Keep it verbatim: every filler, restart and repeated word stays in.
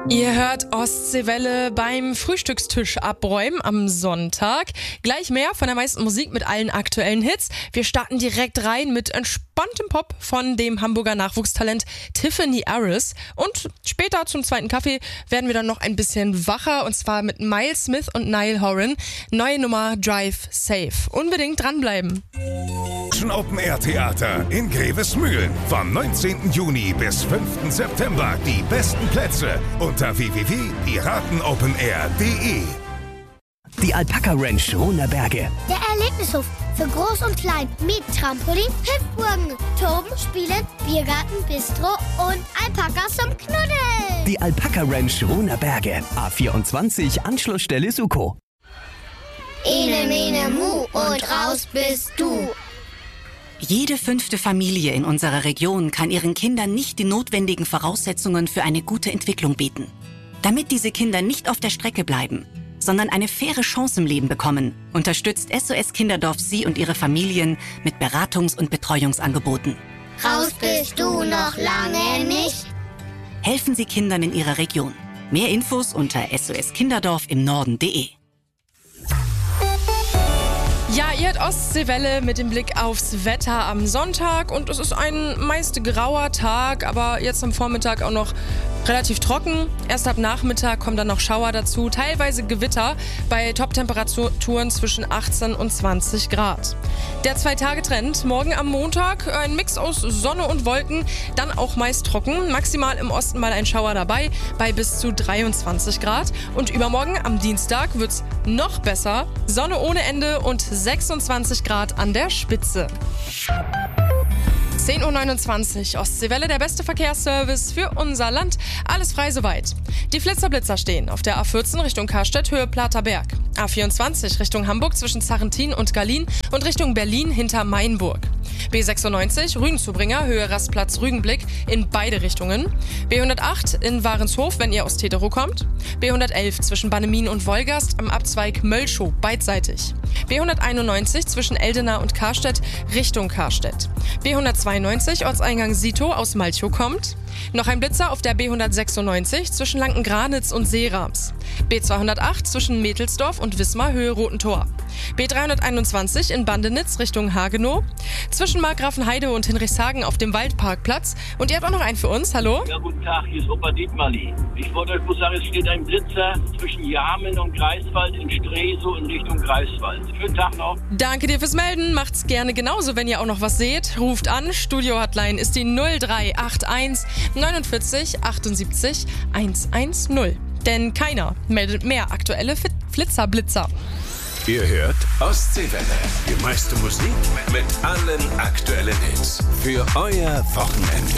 Ihr hört Ostseewelle beim Frühstückstisch abräumen am Sonntag. Gleich mehr von der meisten Musik mit allen aktuellen Hits. Wir starten direkt rein mit entspanntem Pop von dem Hamburger Nachwuchstalent Tiffany Harris. Und später zum zweiten Kaffee werden wir dann noch ein bisschen wacher, und zwar mit Miles Smith und Niall Horan. Neue Nummer Drive Safe. Unbedingt dranbleiben. Open Air Theater in Grevesmühlen. Vom neunzehnten Juni bis fünften September die besten Plätze unter w w w punkt piratenopenair punkt de. Die Alpaka Ranch Runerberge. Der Erlebnishof für Groß und Klein mit Trampolin, Hüpfburgen, Toben, Spielen, Biergarten, Bistro und Alpakas zum Knuddeln. Die Alpaka Ranch Runerberge. A vierundzwanzig, Anschlussstelle Suko. Ene, mene, mu und raus bist du. Jede fünfte Familie in unserer Region kann ihren Kindern nicht die notwendigen Voraussetzungen für eine gute Entwicklung bieten. Damit diese Kinder nicht auf der Strecke bleiben, sondern eine faire Chance im Leben bekommen, unterstützt S O S Kinderdorf Sie und Ihre Familien mit Beratungs- und Betreuungsangeboten. Raus bist du noch lange nicht. Helfen Sie Kindern in Ihrer Region. Mehr Infos unter S O S Kinderdorf im Norden punkt de. Ja, ihr hört Ostseewelle mit dem Blick aufs Wetter am Sonntag, und es ist ein meist grauer Tag, aber jetzt am Vormittag auch noch relativ trocken. Erst ab Nachmittag kommen dann noch Schauer dazu, teilweise Gewitter bei Top-Temperaturen zwischen achtzehn und zwanzig Grad. Der Zwei-Tage-Trend: morgen am Montag ein Mix aus Sonne und Wolken, dann auch meist trocken, maximal im Osten mal ein Schauer dabei bei bis zu dreiundzwanzig Grad. Und übermorgen am Dienstag wird's noch besser, Sonne ohne Ende und sechsundzwanzig Grad an der Spitze. zehn Uhr neunundzwanzig, Ostseewelle, der beste Verkehrsservice für unser Land. Alles frei soweit. Die Flitzer-Blitzer stehen auf der A vierzehn Richtung Karstedt, Höhe Platerberg. A vierundzwanzig Richtung Hamburg zwischen Zarrentin und Gallien und Richtung Berlin hinter Mainburg. B sechsundneunzig Rügenzubringer, Höhe Rastplatz Rügenblick in beide Richtungen. B hundertacht in Warenshof, wenn ihr aus Teterow kommt. B hundertelf zwischen Bannemin und Wolgast am Abzweig Mölschow beidseitig. B hunderteinundneunzig zwischen Eldena und Karstedt Richtung Karstedt. B hundertzweiundneunzig Ortseingang Sito aus Malchow kommt. Noch ein Blitzer auf der B hundertsechsundneunzig zwischen Lankengranitz und Seerams. B zweihundertacht zwischen Mädelsdorf und Wismar, Höhe Rotentor. B dreihunderteinundzwanzig in Bandenitz Richtung Hagenow. Zwischen Markgrafenheide und Hinrichshagen auf dem Waldparkplatz. Und ihr habt auch noch einen für uns. Hallo? Ja, guten Tag, hier ist Opa Dietmali. Ich wollte euch bloß sagen, es steht ein Blitzer zwischen Jameln und Greifswald in Stresow in Richtung Greifswald. Schönen Tag noch. Danke dir fürs Melden. Macht's gerne genauso, wenn ihr auch noch was seht. Ruft an. Studio-Hotline ist die null drei acht eins neunundvierzig achtundsiebzig hundertzehn. Denn keiner meldet mehr aktuelle Flitzer-Blitzer. Ihr hört Ostseewelle. Die meiste Musik mit allen aktuellen Hits. Für euer Wochenende.